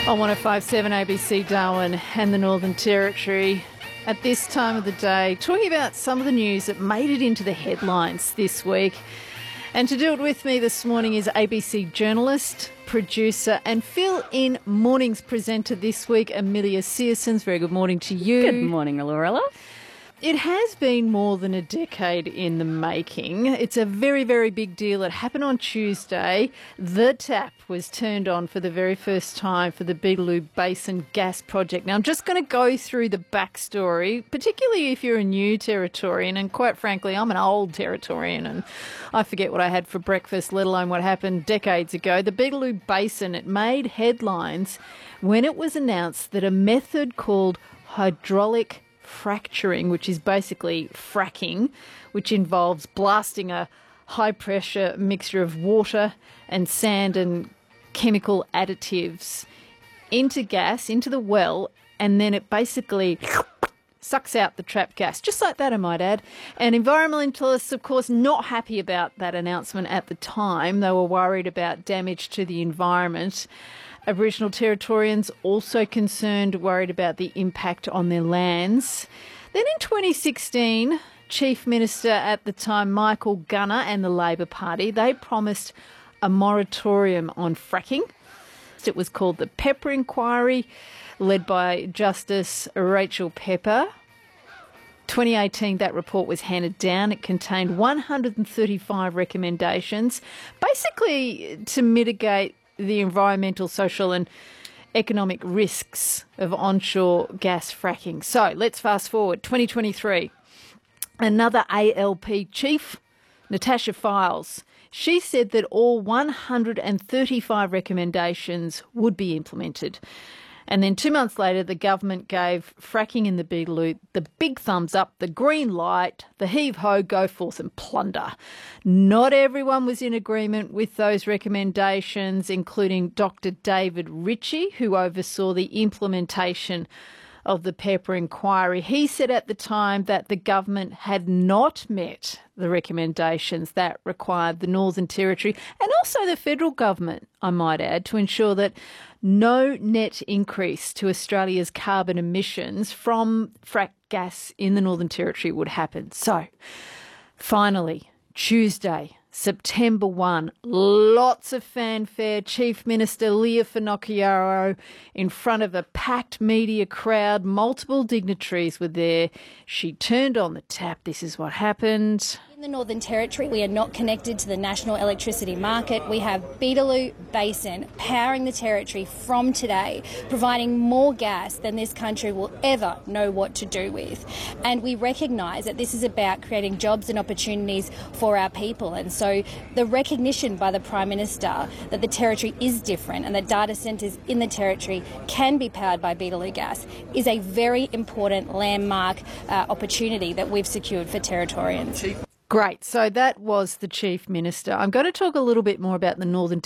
On 105.7 ABC Darwin and the Northern Territory at this time of the day, talking about some of the news that made it into the headlines this week. And to do it with me this morning is ABC journalist, producer and fill-in mornings presenter this week, Amelia Searsons. Very good morning to you. Good morning, Lorella. It has been more than a decade in the making. It's a very, very big deal. It happened on Tuesday. The tap was turned on for the very first time for the Beetaloo Basin gas project. Now, I'm just going to go through the backstory, particularly if you're a new Territorian. And quite frankly, I'm an old Territorian and I forget what I had for breakfast, let alone what happened decades ago. The Beetaloo Basin, it made headlines when it was announced that a method called hydraulic fracturing, which is basically fracking, which involves blasting a high-pressure mixture of water and sand and chemical additives into gas, into the well, and then it basically sucks out the trapped gas. Just like that, I might add. And environmentalists, of course, not happy about that announcement at the time. They were worried about damage to the environment. Aboriginal Territorians also concerned, worried about the impact on their lands. Then in 2016, Chief Minister at the time, Michael Gunner, and the Labor Party, they promised a moratorium on fracking. It was called the Pepper Inquiry, led by Justice Rachel Pepper. 2018, that report was handed down. It contained 135 recommendations, basically to mitigate the environmental, social and economic risks of onshore gas fracking. So let's fast forward, 2023. Another ALP chief, Natasha Files, she said that all 135 recommendations would be implemented. And then 2 months later, the government gave fracking in the Beetaloo the big thumbs up, the green light, the heave-ho, go forth and plunder. Not everyone was in agreement with those recommendations, including Dr. David Ritchie, who oversaw the implementation of the Pepper Inquiry. He said at the time that the government had not met the recommendations that required the Northern Territory and also the federal government, I might add, to ensure that no net increase to Australia's carbon emissions from fracked gas in the Northern Territory would happen. So, finally, Tuesday, September 1, lots of fanfare. Chief Minister Leah Finocchiaro in front of a packed media crowd. Multiple dignitaries were there. She turned on the tap. This is what happened. In the Northern Territory, we are not connected to the national electricity market. We have Beetaloo Basin powering the Territory from today, providing more gas than this country will ever know what to do with. And we recognise that this is about creating jobs and opportunities for our people. And so the recognition by the Prime Minister that the Territory is different and that data centres in the Territory can be powered by Beetaloo gas is a very important landmark opportunity that we've secured for Territorians. Great. So that was the Chief Minister. I'm going to talk a little bit more about the Northern